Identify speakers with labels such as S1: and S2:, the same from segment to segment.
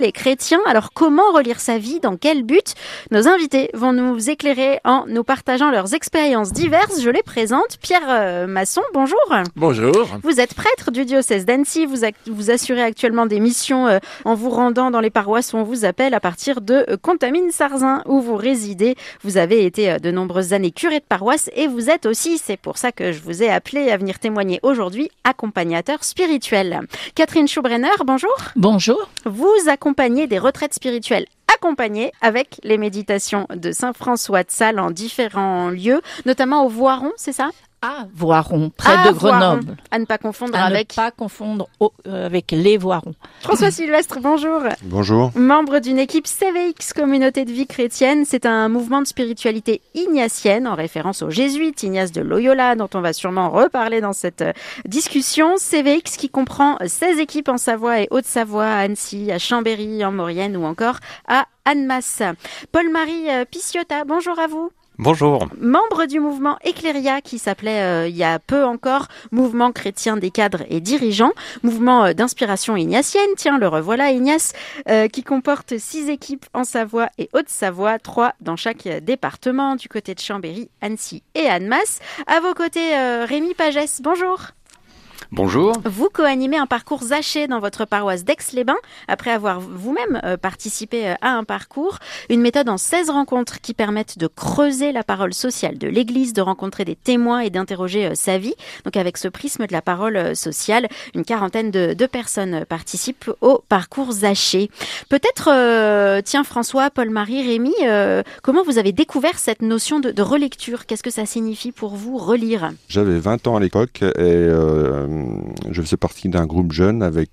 S1: Les chrétiens, alors comment relire sa vie, dans quel but? Nos invités vont nous éclairer en nous partageant leurs expériences diverses. Je les présente. Pierre Masson, bonjour.
S2: Bonjour.
S1: Vous êtes prêtre du diocèse d'Annecy, vous assurez actuellement des missions en vous rendant dans les paroisses où on vous appelle à partir de Contamine-Sarzin où vous résidez. Vous avez été de nombreuses années curé de paroisse et vous êtes aussi, c'est pour ça que je vous ai appelé à venir témoigner aujourd'hui, accompagnateur spirituel. Catherine Schubrenner, bonjour.
S3: Bonjour.
S1: Vous accompagnez des retraites spirituelles accompagnées avec les méditations de Saint François de Sales en différents lieux, notamment au Voiron, c'est ça?
S3: À Voiron, près de Grenoble.
S1: Voiron. À ne pas confondre
S3: avec les Voirons.
S1: François Sylvestre, bonjour.
S4: Bonjour.
S1: Membre d'une équipe CVX, Communauté de vie chrétienne, c'est un mouvement de spiritualité ignatienne en référence aux jésuites, Ignace de Loyola, dont on va sûrement reparler dans cette discussion. CVX qui comprend 16 équipes en Savoie et Haute-Savoie, à Annecy, à Chambéry, en Maurienne ou encore à Annemasse. Paul-Marie Piciotta, bonjour à vous.
S2: Bonjour.
S1: Membre du mouvement Ecléria qui s'appelait il y a peu encore Mouvement chrétien des cadres et dirigeants, mouvement d'inspiration ignatienne, tiens le revoilà Ignace, qui comporte 6 équipes en Savoie et Haute-Savoie, 3 dans chaque département, du côté de Chambéry, Annecy et Annemasse. À vos côtés, Rémi Pagès, bonjour.
S5: Bonjour.
S1: Vous co-animez un parcours Zaché dans votre paroisse d'Aix-les-Bains, après avoir vous-même participé à un parcours, une méthode en 16 rencontres qui permettent de creuser la parole sociale de l'Église, de rencontrer des témoins et d'interroger sa vie. Donc avec ce prisme de la parole sociale, une quarantaine de personnes participent au parcours Zaché. Peut-être, tiens François, Paul-Marie, Rémi, comment vous avez découvert cette notion de relecture? Qu'est-ce que ça signifie pour vous, relire?
S4: J'avais 20 ans à l'époque et je faisais partie d'un groupe jeune avec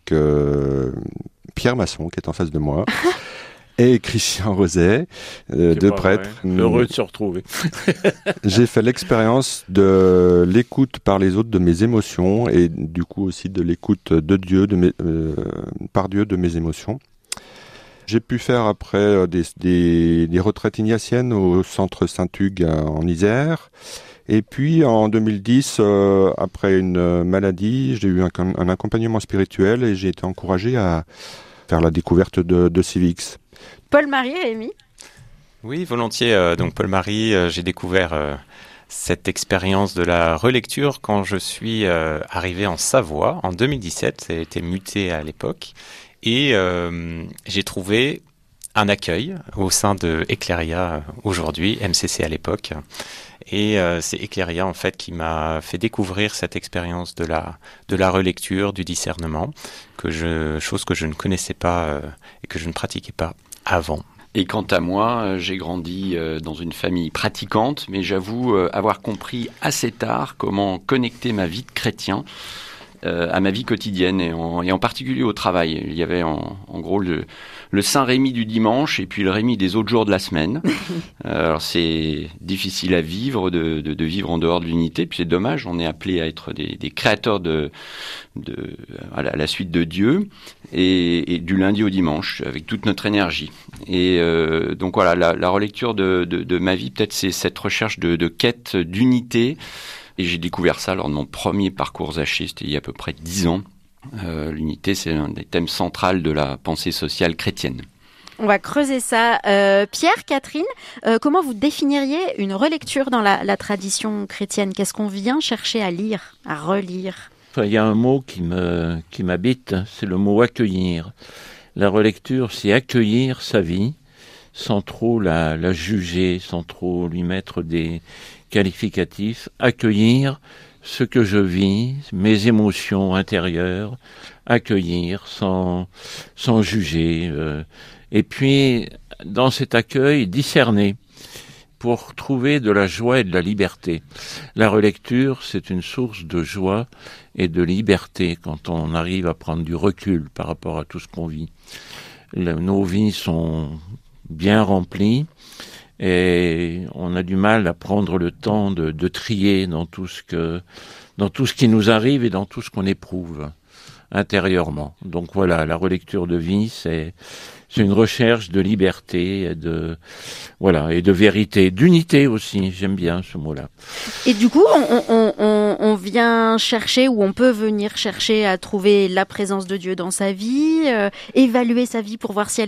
S4: Pierre Masson qui est en face de moi et Christian Roset, deux prêtres.
S2: Heureux de se retrouver.
S4: J'ai fait l'expérience de l'écoute par les autres de mes émotions et du coup aussi de l'écoute de Dieu, par Dieu de mes émotions. J'ai pu faire après des retraites ignatiennes au centre Saint-Hugues en Isère. Et puis en 2010, après une maladie, j'ai eu un accompagnement spirituel et j'ai été encouragé à faire la découverte de CVX.
S1: Paul-Marie, Rémi?
S2: Oui, volontiers. Donc Paul-Marie, j'ai découvert cette expérience de la relecture quand je suis arrivé en Savoie en 2017. Ça a été muté à l'époque. Et j'ai trouvé un accueil au sein de Ecléria aujourd'hui, MCC à l'époque. Et c'est Ecléria en fait qui m'a fait découvrir cette expérience de la relecture, du discernement, chose que je ne connaissais pas et que je ne pratiquais pas avant.
S5: Et quant à moi, j'ai grandi dans une famille pratiquante, mais j'avoue avoir compris assez tard comment connecter ma vie de chrétien à ma vie quotidienne et en particulier au travail. Il y avait en gros le Saint Rémi du dimanche et puis le Rémi des autres jours de la semaine. Alors c'est difficile à vivre, de vivre en dehors de l'unité, puis c'est dommage, on est appelé à être des créateurs à la suite de Dieu et du lundi au dimanche avec toute notre énergie. Et donc voilà, la relecture de ma vie, peut-être c'est cette recherche de quête d'unité. Et j'ai découvert ça lors de mon premier parcours Zaché, c'était il y a à peu près 10 ans. L'unité, c'est un des thèmes centraux de la pensée sociale chrétienne.
S1: On va creuser ça. Pierre, Catherine, comment vous définiriez une relecture dans la tradition chrétienne? Qu'est-ce qu'on vient chercher à lire, à relire?
S6: Il y a un mot qui m'habite, c'est le mot accueillir. La relecture, c'est accueillir sa vie sans trop la juger, sans trop lui mettre des qualificatif, accueillir ce que je vis, mes émotions intérieures, accueillir sans juger. Et puis, dans cet accueil, discerner pour trouver de la joie et de la liberté. La relecture, c'est une source de joie et de liberté quand on arrive à prendre du recul par rapport à tout ce qu'on vit. Nos vies sont bien remplies. Et on a du mal à prendre le temps de trier dans tout ce qui nous arrive et dans tout ce qu'on éprouve. intérieurement. Donc voilà, la relecture de vie, c'est une recherche de liberté, et de vérité, d'unité aussi. J'aime bien ce mot-là.
S1: Et du coup, on vient chercher, ou on peut venir chercher à trouver la présence de Dieu dans sa vie, évaluer sa vie pour voir si elle